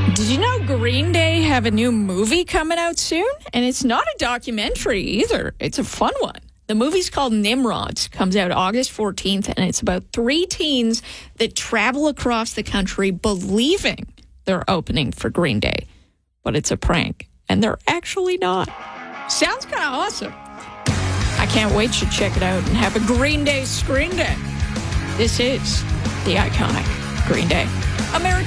Did you know Green Day have a new movie coming out soon? And it's not a documentary either. It's a fun one. The movie's called Nimrods, comes out August 14th, and it's about 3 teens that travel across the country believing they're opening for Green Day. But it's a prank, and they're actually not. Sounds kind of awesome. I can't wait to check it out and have a Green Day screen day. This is the iconic Green Day. American